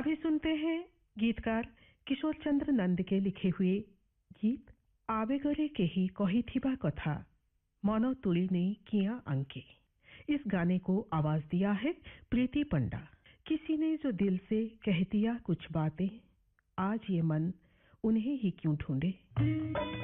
अभी सुनते हैं गीतकार किशोर चंद्र नंद के लिखे हुए गीत आवेगरे केही कहिथिबा कथा मन तुली ने किया अंके। इस गाने को आवाज दिया है प्रीति पंडा। किसी ने जो दिल से कह दिया कुछ बातें, आज ये मन उन्हें ही क्यों ढूंढे।